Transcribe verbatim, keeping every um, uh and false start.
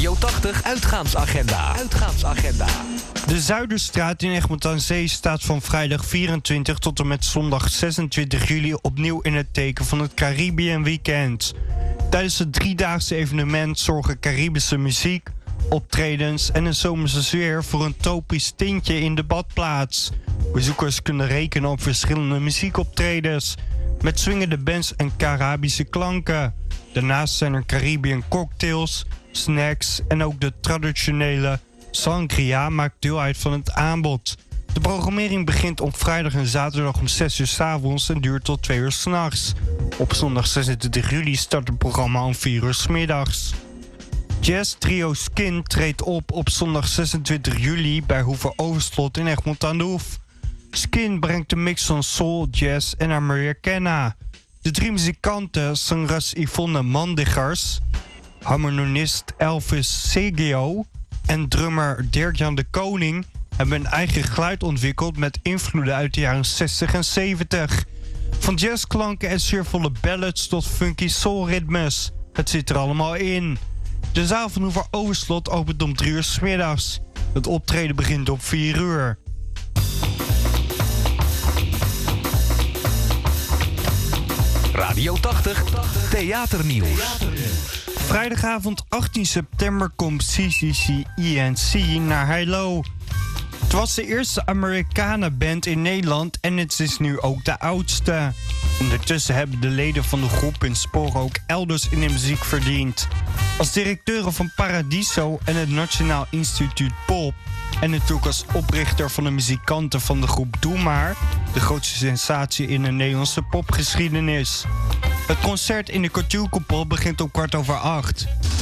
Radio tachtig uitgaansagenda. Uitgaansagenda. De Zuiderstraat in Egmond aan Zee staat van vrijdag vierentwintig tot en met zondag zesentwintig juli opnieuw in het teken van het Caribbean Weekend. Tijdens het driedaagse evenement zorgen Caribische muziek, optredens en een zomerse sfeer voor een tropisch tintje in de badplaats. Bezoekers kunnen rekenen op verschillende muziekoptredens met swingende bands en Caribische klanken. Daarnaast zijn er Caribbean cocktails, snacks en ook de traditionele sangria maakt deel uit van het aanbod. De programmering begint op vrijdag en zaterdag om zes uur 's avonds en duurt tot twee uur 's nachts. Op zondag zesentwintig juli start het programma om vier uur 's middags. Jazz trio Skin treedt op op zondag zesentwintig juli bij Hoeve Overslot in Egmond aan de Hoef. Skin brengt een mix van soul, jazz en Americana. De drie muzikanten, zangeres Yvonne Mandigers, harmonist Elvis Segio en drummer Dirk-Jan de Koning hebben een eigen geluid ontwikkeld met invloeden uit de jaren zestig en zeventig. Van jazzklanken en sfeervolle ballads tot funky soulritmes. Het zit er allemaal in. De zaal van Hoeve Overslot opent om drie uur 's middags. Het optreden begint om vier uur. Radio tachtig, theaternieuws. Vrijdagavond achttien september komt C C C E N C naar Heilo. Het was de eerste Americana-band in Nederland en het is nu ook de oudste. Ondertussen hebben de leden van de groep hun sporen ook elders in de muziek verdiend. Als directeuren van Paradiso en het Nationaal Instituut Pop en natuurlijk als oprichter van de muzikanten van de groep Doe Maar, de grootste sensatie in de Nederlandse popgeschiedenis. Het concert in de Cultuurkoepel begint om kwart over acht.